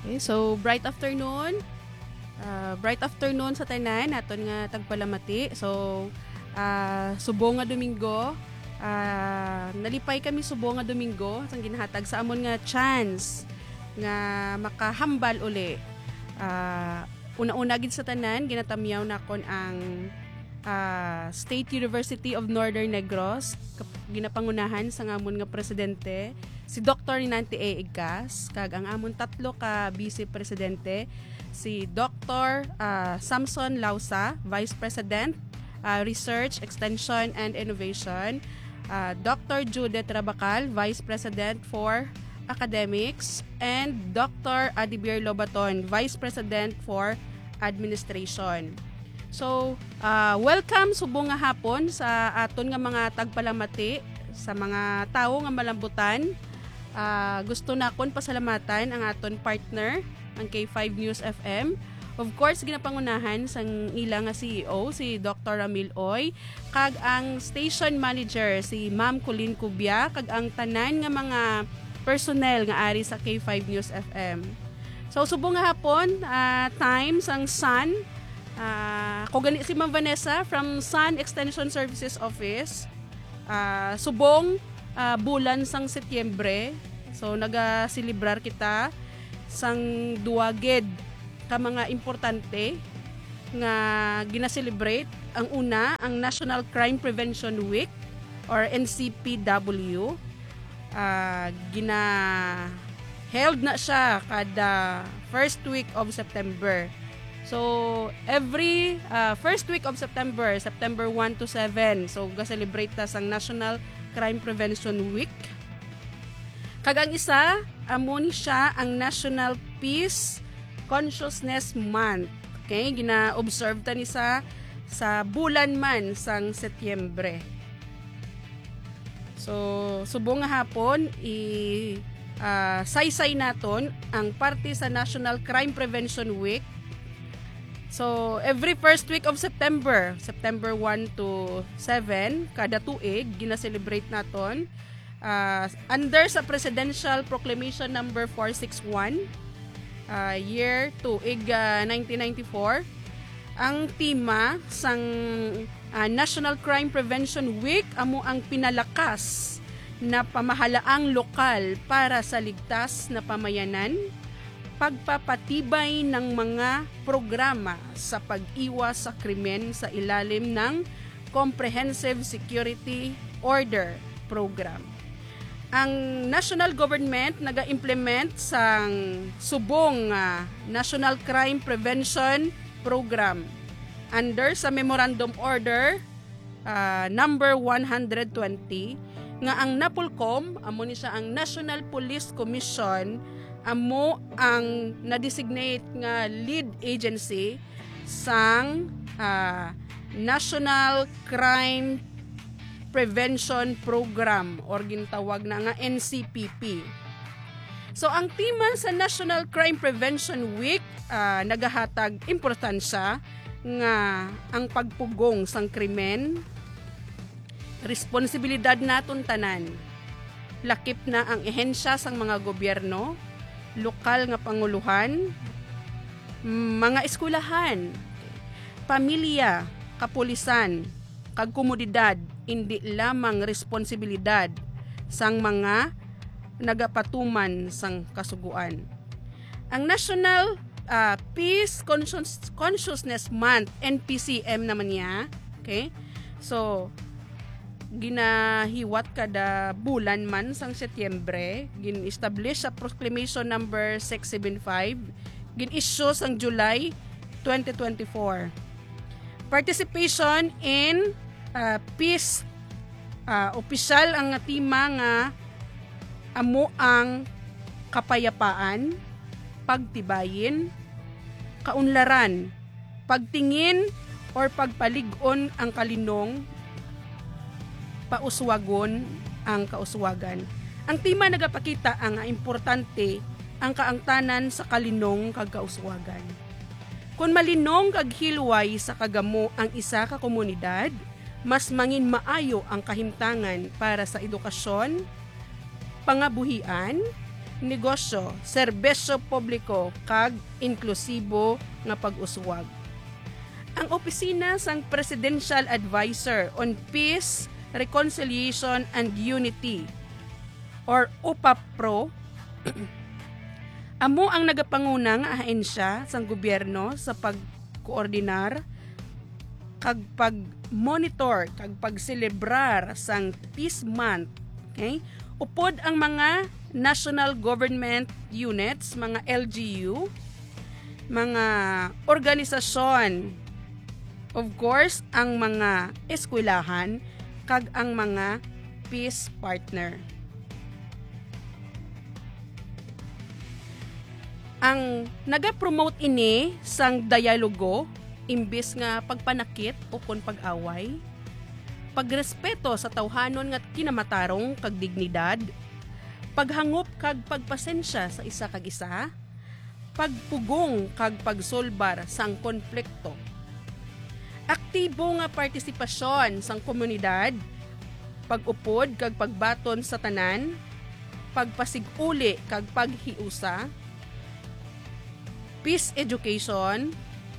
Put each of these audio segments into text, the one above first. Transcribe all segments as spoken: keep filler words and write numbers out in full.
Okay, so bright afternoon. Uh, bright afternoon sa tanan naton nga tagpalamati. So uh, subo nga Domingo. Uh, nalipay kami subo nga Domingo sang ginhatag sa amon nga chance nga makahambal uli. Uh, una-una gid sa tanan ginatamyaw nakon ang uh, State University of Northern Negros, ginapangunahan sa amon nga presidente si Doctor Ninante A. Igkas, kag ang amon tatlo ka Vice Presidente si Doctor Uh, Samson Lausa, Vice President, uh, Research, Extension and Innovation, uh, Doctor Judith Rabacal, Vice President for Academics, and Doctor Adibir Lobaton, Vice President for Administration. So, uh, welcome subong nga hapon sa aton nga mga tagpalamati, sa mga tao nga malambutan. Uh, gusto na akong pasalamatan ang aton partner, ang K five News F M. Of course, ginapangunahan sang ilang nga C E O, si Doctor Ramil Oy, kag ang station manager, si Ma'am Colleen Cubia, kag ang tanan nga mga personnel nga ari sa K five News F M. So, subong nga hapon, uh, time sang Sun. Uh, ko gani si Ma'am Vanessa from Sun Extension Services Office. Uh, subong uh, bulan sang Setyembre. So, naga-celebrar kita sang duwaged ka mga importante nga gina-celebrate. Ang una, ang National Crime Prevention Week or N C P W. Uh, gina held na siya kada first week of September. So every uh, first week of September, September one to seven, so ga-celebrate ta sang National Crime Prevention Week. Kag ang isa, amon siya ang National Peace Consciousness Month. Okay, gina-observe ta ni sa sa bulan man sang Setyembre. So, subong nga hapon, i uh, saysay naton ang parte sa National Crime Prevention Week. So, every first week of September, September one to seven, kada tuig, gina-celebrate naton. Uh, under sa Presidential Proclamation number four sixty-one, uh, year tuig uh, nineteen ninety-four, ang tema sang uh, National Crime Prevention Week amo ang pinalakas na pamahalaang lokal para sa ligtas na pamayanan, pagpapatibay ng mga programa sa pag-iwas sa krimen sa ilalim ng Comprehensive Security Order Program. Ang national government naga-implement sang subong uh, National Crime Prevention Program under sa Memorandum Order uh, number one hundred twenty nga ang NAPOLCOM, amo ni siya ang National Police Commission, amo ang na-designate nga lead agency sang uh, National Crime Prevention Program or gintawag na nga N C P P. So ang tema sa National Crime Prevention Week uh, nagahatag importansya nga ang pagpugong sang krimen, responsibilidad naton tanan. Lakip na ang ehensya sang mga gobyerno, lokal nga panguluhan, mga eskwelahan, pamilya, kapulisan, kag komunidad, hindi lamang responsibilidad sang mga nagapatuman sang kasuguan. Ang National uh, Peace Conscious- Consciousness Month, N P C M naman niya, okay? So, ginahiwat kada bulan man sang Setyembre, gin-establish sa Proclamation number six seventy-five, gin-issue sang July twenty twenty-four. Participation in uh, peace uh, opisyal ang tema nga amo ang kapayapaan, pagtibayin, kaunlaran, pagtingin or pagpalig-on ang kalinong, pauswagon ang kauswagan. Ang tema nagapakita ang importante ang kaangtanan sa kalinong kag kauswagan. Kung malinong kag hilway sa kagamo ang isa ka komunidad, mas mangin maayo ang kahimtangan para sa edukasyon, pangabuhian, negosyo, serbisyo publiko kag inklusibo nga pag-uswag. Ang opisina sang Presidential Advisor on Peace, Reconciliation and Unity or U P A P Pro amo ang nagapanguna nga ahensya sang gobyerno sa pagkoordinar kag pag-monitor kag pagselebrar sang Peace Month. Okay? Upod ang mga national government units, mga L G U, mga organisasyon, of course, ang mga eskwelahan, kag ang mga peace partner. Ang naga-promote ini sang dialogo, imbis nga pagpanakit o kon pag-away, pagrespeto sa tawhanon nga kinamatarong kag dignidad, paghangop kag pagpasensya sa isa kag isa, pagpugong kag pagsolbar sang konflikto. Aktibo nga partisipasyon sang komunidad, pag-upod kag pagbaton sa tanan, pagpasiguli kag paghiusa, peace education,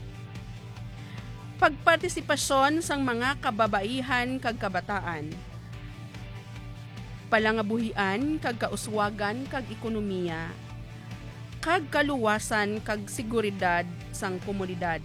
pagpartisipasyon sang mga kababaihan kag kabataan, palangabuhian kag kauswagan kag ekonomiya, kag kaluwasan kag seguridad sang komunidad.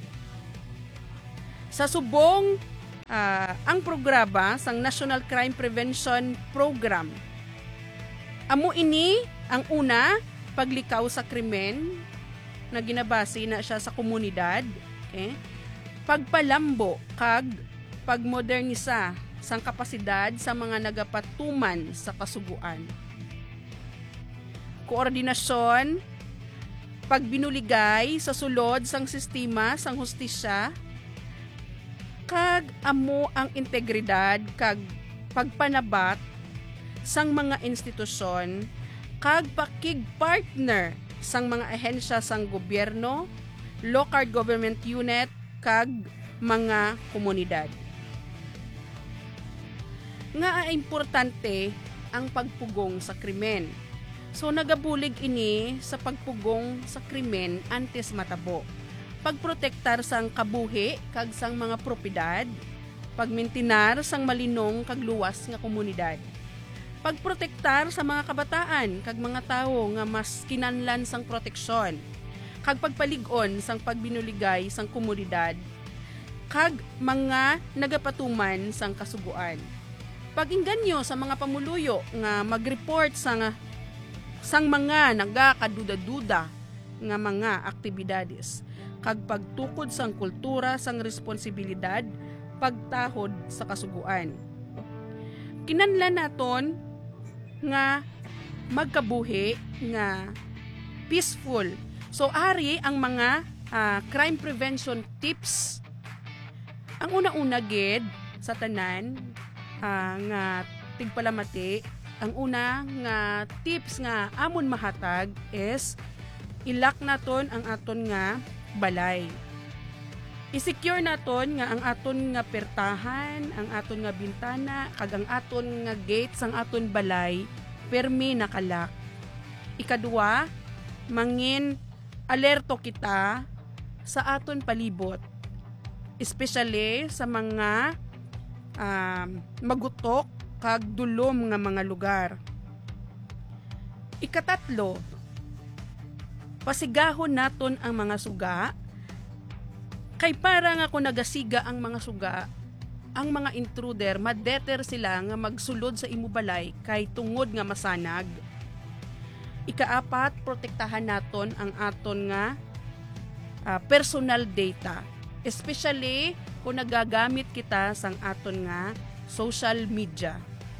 Sa subong uh, ang programa sang National Crime Prevention Program. Amo ini ang una, paglikaw sa krimen na ginabase na siya sa komunidad, okay? Pagpalambo kag pagmodernisa sang kapasidad sa mga nagapatuman sa kasuguan. Koordinasyon, pagbinuligay sa sulod sang sistema sang hustisya, kag amo ang integridad kag pagpanabat sang mga institusyon kag pakig-partner sang mga ahensya sang gobyerno, local government unit kag mga komunidad. Nga ay importante ang pagpugong sa krimen. So nagabulig ini sa pagpugong sa krimen antes matabo. Pagprotektar sang kabuhi kag sang mga propiedad, pagmintinar sang malinong kag luwas nga komunidad. Pagprotektar sa mga kabataan kag mga tawo nga mas kinanlan sang proteksyon, kag pagpalig-on sang pagbinuligay sang komunidad, kag mga nagapatuman sang kasuguan. Pag-inganyo sa mga pamuluyo nga mag-report sang sang mga nagakaduda-duda nga mga aktibidades, kag pagtukod sang kultura sang responsibilidad, pagtahod sa kasuguan. Kinanlan naton nga magkabuhi nga peaceful. So ari ang mga uh, crime prevention tips. Ang una-una gid sa tanan uh, nga tigpalamati, ang una nga tips nga amon mahatag is ilak naton ang aton nga balay. I-secure naton nga ang aton nga pertahan, ang aton nga bintana, kag ang aton nga gates, ang aton balay, permi nakalak. Ikadua, mangin alerto kita sa aton palibot. Especially sa mga um, magutok kag dulom nga mga lugar. Ikatatlo, pasigahon naton ang mga suga. Kay para nga kung nagasiga ang mga suga, ang mga intruder, madeter sila nga magsulod sa imubalay kay tungod nga masanag. Ikaapat, protektahan naton ang aton nga uh, personal data. Especially kung nagagamit kita sang aton nga social media.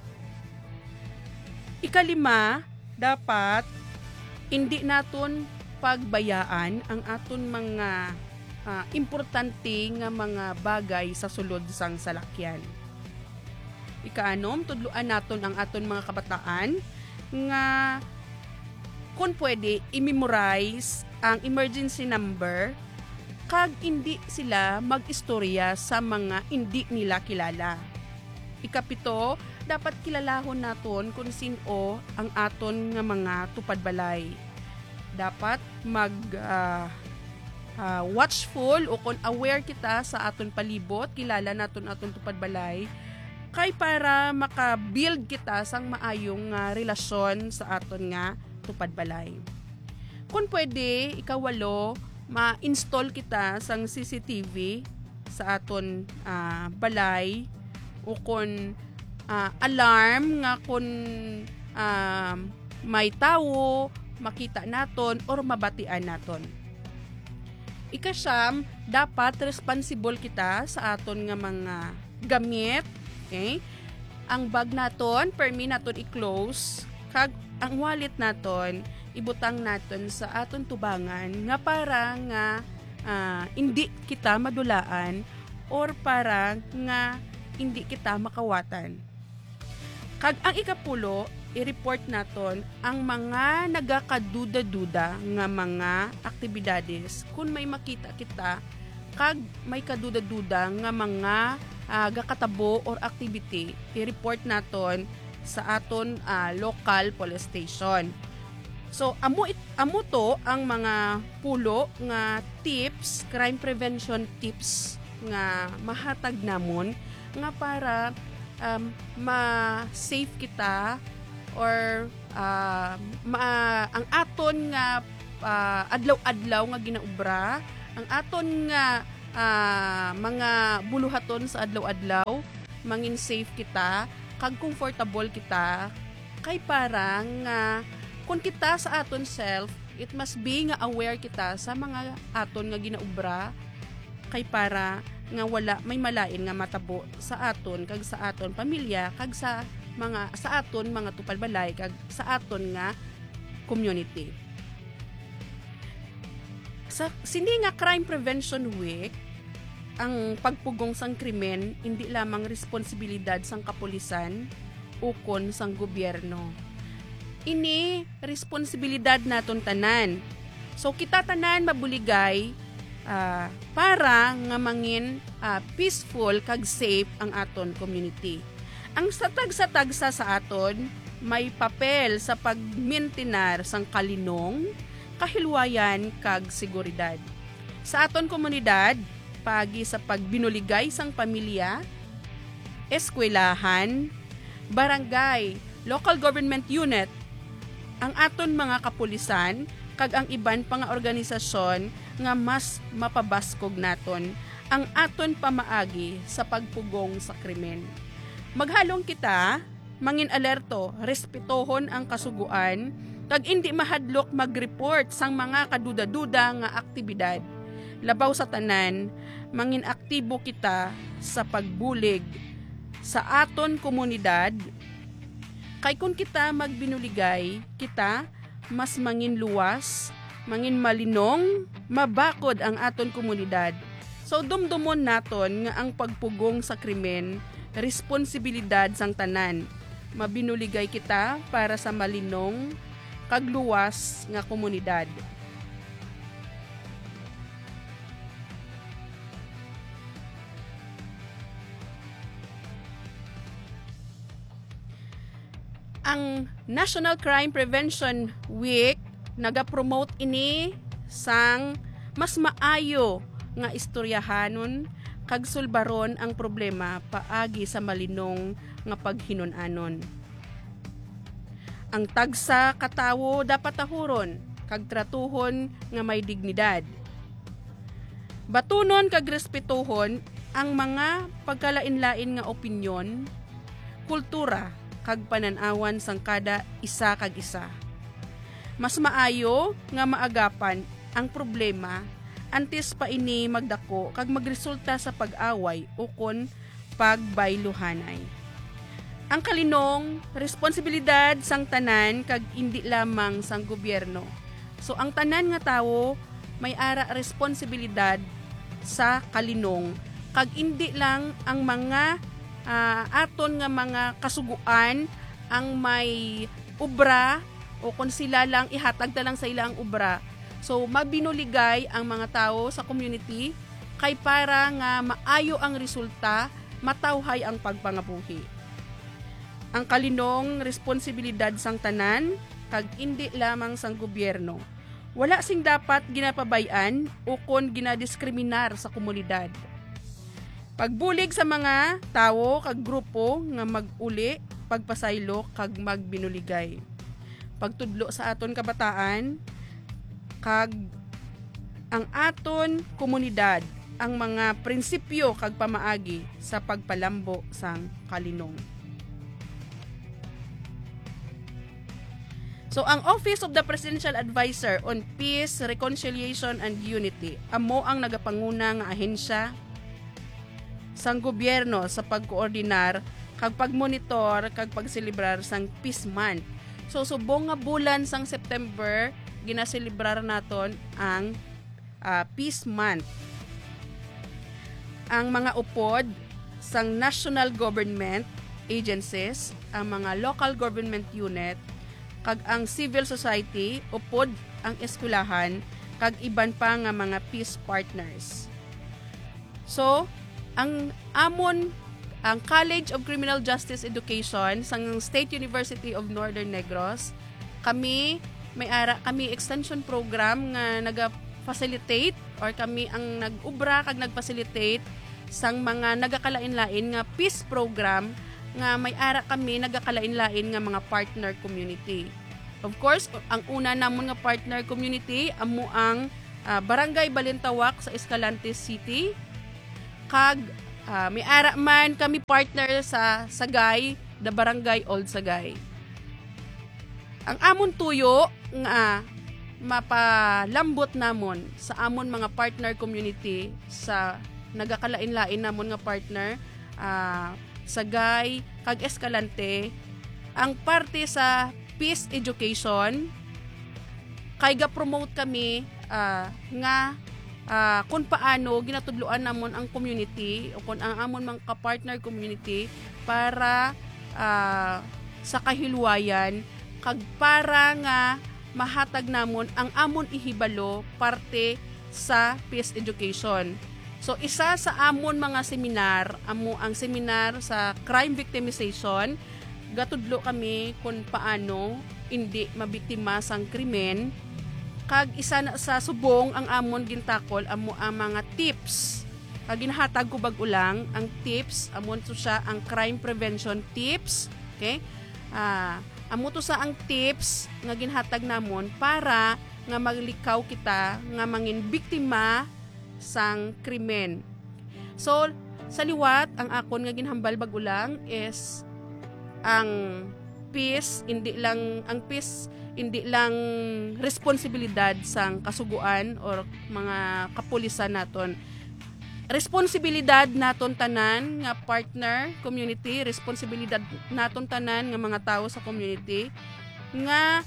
Ikalima, dapat hindi naton pagbayaan ang aton mga Uh, importante nga mga bagay sa sulod sang salakyan. Ikaanom, tudluan naton ang aton mga kabataan nga kung pwede i-memorize ang emergency number kag hindi sila mag-istorya sa mga hindi nila kilala. Ikapito, dapat kilalahon naton kung sino ang aton nga mga tupad balay. Dapat mag uh, uh, watchful o kung aware kita sa aton palibot, kilala naton aton tupad balay, kay para maka-build kita sang maayong uh, relasyon sa aton nga tupad balay. Kung pwede, ikawalo, ma-install kita sang C C T V sa aton uh, balay o kung uh, alarm nga kung uh, may tawo, makita naton or mabatian naton. Ikasyam, dapat responsible kita sa aton nga mga gamit. Okay? Ang bag naton, permi naton i-close, kag ang wallet naton, ibutang naton sa aton tubangan nga para nga uh, hindi kita madulaan or para nga hindi kita makawatan. Kag ang ikapulo, i-report naton ang mga nagakaduda-duda nga mga aktibidades kung may makita kita kag may kaduda-duda nga mga uh, gakatabo or activity, i-report naton sa aton uh, local police station. So amo it, amo to ang mga pulo nga tips, crime prevention tips nga mahatag namon nga para um, ma-safe kita or uh, ma, ang aton nga uh, adlaw-adlaw nga ginaubra, ang aton nga uh, mga buluhaton sa adlaw-adlaw, mangin safe kita, kag comfortable kita, kay para nga kung kita sa aton self, it must be nga aware kita sa mga aton nga ginaubra, kay para nga wala may malain nga matabo sa aton kag sa aton pamilya kag sa mga sa aton mga tupad balay kag sa aton nga community. Sa sini nga Crime Prevention Week, ang pagpugong sang krimen hindi lamang responsibilidad sang kapulisan ukon sang gobyerno. Ini responsibilidad naton tanan. So kita tanan mabuligay uh, para nga mangin uh, peaceful kag safe ang aton community. Ang satag-satagsa sa aton may papel sa pagmintinar sang kalinong, kahilwayan kag seguridad. Sa aton komunidad, pagi sa pagbinuligay sang pamilya, eskwelahan, barangay, local government unit, ang aton mga kapulisan kag ang iban pang organisasyon nga mas mapabaskog naton ang aton pamaagi sa pagpugong sa krimen. Maghalong kita, mangin alerto, respetohon ang kasuguan, kag hindi mahadlok mag-report sang mga kaduda-duda nga aktibidad. Labaw sa tanan, mangin aktibo kita sa pagbulig sa aton komunidad, kay kung kita magbinuligay, kita mas mangin luwas, mangin malinong, mabakod ang aton komunidad. So dumdumon naton nga ang pagpugong sa krimen, responsibilidad sang tanan. Mabinuligay kita para sa malinong, kagluwas nga komunidad. Ang National Crime Prevention Week naga-promote ini sang mas maayo nga istoryahanon kag sulbaron ang problema paagi sa malinong nga paghinon-anon. Ang tagsa katawo dapat tahuron kag tratuhon nga may dignidad. Batunon kag respetuhon ang mga pagkalain-lain nga opinyon, kultura kag pananawan sang kada isa kag isa. Mas maayo nga maagapan ang problema antes pa ini magdako kag magresulta sa pag-away o kon pagbayluhanay. Ang kalinong, responsibilidad sang tanan kag hindi lamang sang gobyerno. So ang tanan nga tawo may ara responsibilidad sa kalinong kag hindi lang ang mga uh, aton nga mga kasuguan ang may ubra o kung sila lang ihatag ta lang sa ilang ubra. So mabinuligay ang mga tao sa community kay para nga maayo ang resulta, matawhay ang pagpangabuhi. ang kalinong responsibilidad sang tanan kag indi lamang sang gobyerno. Wala sing dapat ginapabayan o kon ginadiskriminar sa komunidad. Pagbulig sa mga tawo kag grupo nga mag-uli, pagpasaylo kag magbinuligay. Pagtudlo sa aton kabataan kag ang aton komunidad ang mga prinsipyo kag pamaagi sa pagpalambo sang kalinong. So ang Office of the Presidential Advisor on Peace, Reconciliation and Unity amo ang nagapanguna nga ahensya sang gobyerno sa pagkoordinar kag pagmonitor kag pagselebrar sang Peace Month. So subong nga bulan sang September ginaselebrar naton ang uh, Peace Month. Ang mga upod sang national government agencies, ang mga local government unit, kag ang civil society, upod ang eskwelahan, kag iban pa nga mga peace partners. So, ang amon, ang College of Criminal Justice Education sang State University of Northern Negros, kami may ara kami extension program nga naga-facilitate or kami ang nag-ubra kag nag-facilitate sang mga nagakalain-lain nga peace program nga may ara kami nagakalain-lain nga mga partner community. Of course, ang una namon nga partner community amo ang uh, Barangay Balintawak sa Escalante City, kag uh, may ara man kami partner sa Sagay, the Barangay Old Sagay. Ang amon tuyo nga mapalambot namon sa amon mga partner community sa nagakalain-lain namon nga partner uh, Sagay kag Escalante, ang parte sa peace education kay ga-promote kami uh, nga uh, kung paano ginatudloan namon ang community o kung ang amon mga ka-partner community para uh, sa kahilwayan kag para nga mahatag namon ang amon ihibalo parte sa peace education. So isa sa amon mga seminar, amo ang seminar sa crime victimization, gatudlo kami kung paano hindi mabiktima sang krimen, kag isa na sa subong ang amon gintakol amo ang mga tips. Kag ginhatag ko bag-ulang ang tips, amo to siya ang crime prevention tips, okay? Ah, amo to sa ang tips nga ginhatag namon para nga maglikaw kita nga mangin biktima sang krimen. So, sa liwat, ang akon nga ginhambal bag-ulang is ang peace, hindi lang, ang peace, hindi lang responsibilidad sang kasuguan or mga kapulisan naton. Responsibilidad naton tanan nga partner community, responsibilidad naton tanan nga mga tao sa community nga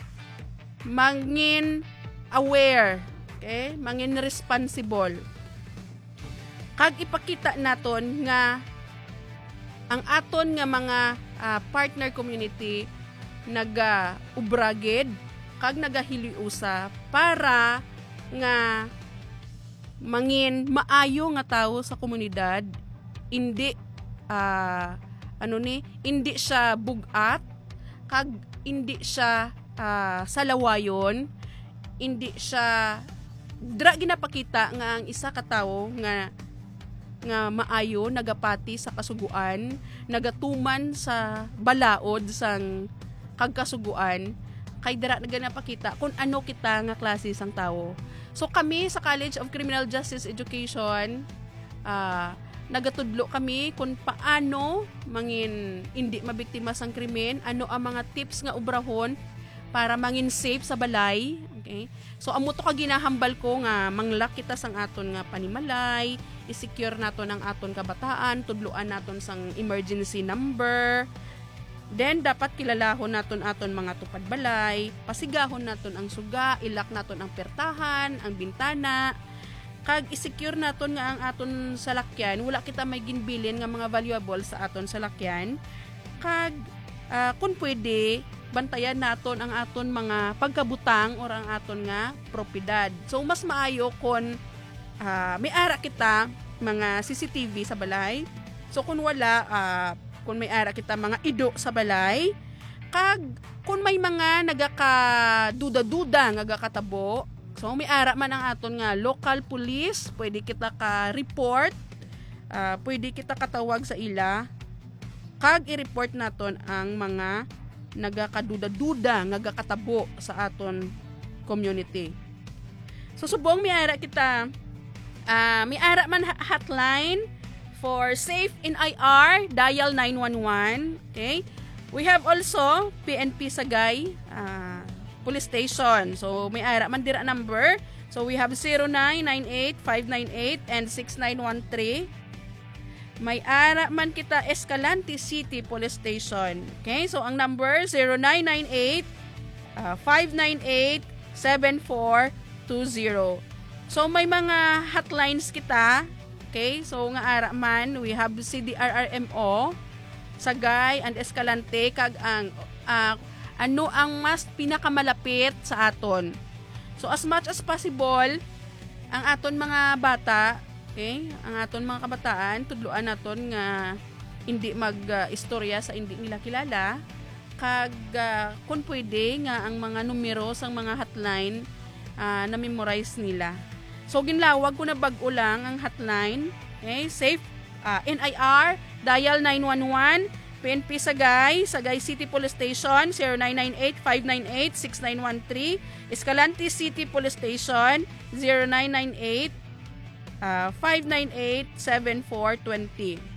mangin aware, okay? Mangin responsible. Kag ipakita naton nga ang aton nga mga uh, partner community naga-ubraged kag nagahiliusa para nga mangin maayo nga tao sa komunidad, hindi uh, ano ni hindi siya bugat kag hindi siya uh, salawayon, hindi siya dra ginapakita nga ang isa ka tawo nga nga maayo nagapati sa kasuguan, nagatuman sa balaod sang kagkasuguan, kay dira naganapakita kung ano kita nga klase sang tawo. So kami sa College of Criminal Justice Education, uh, nagatudlo kami kung paano mangin hindi mabiktima sang krimen, ano ang mga tips nga ubrahon para mangin safe sa balay. Okay? So amo to ka ginahambal ko nga manglak kita sang aton nga panimalay, i-secure naton ang aton kabataan, tudloan naton sang emergency number. Then dapat kilalahon naton aton mga tupad balay, pasigahon naton ang suga, ilak naton ang pertahan, ang bintana, kag i-secure naton nga ang aton salakyan, wala kita may ginbilin nga mga valuable sa aton salakyan. Kag uh, kung pwede bantayan naton ang aton mga pagkabutang or ang aton nga propiedad. So mas maayo kung uh, may ara kita mga C C T V sa balay. So kung wala, uh, kung may ara kita mga ido sa balay, kag kung may mga nagaka-duda-duda nga gakatabo, so may ara man ang aton nga local police, pwede kita ka-report, uh, pwede kita katawag sa ila, kag i-report naton ang mga nagakaduda-duda nga gakatabo sa aton community. So subong may ara kita, uh, may ara man hotline for safe N I R, dial nine one one, okay? We have also P N P Sagay uh, Police Station. So may ara man dira number. So we have zero nine nine eight five nine eight and six nine one three. May ara man kita Escalante City Police Station. Okay? So ang number zero nine nine eight five nine eight seven four two zero. So may mga hotlines kita. Okay? So nga ara man we have C D R R M O, Sagay and Escalante, kag ang uh, ano ang mas pinakamalapit sa aton. So as much as possible, ang aton mga bata, okay, ang aton mga kabataan, tudloan naton nga hindi mag-istorya uh, sa hindi nila kilala, kag uh, kung pwede nga ang mga numero sang mga hotline uh, na memorize nila. So ginlawag ko na bag-o lang ang hotline, okay, safe uh, N I R, dial nine one one, P N P Sagay, Sagay City Police Station zero nine nine eight five nine eight six nine one three, Escalante City Police Station zero nine nine eight five nine eight seven four two zero.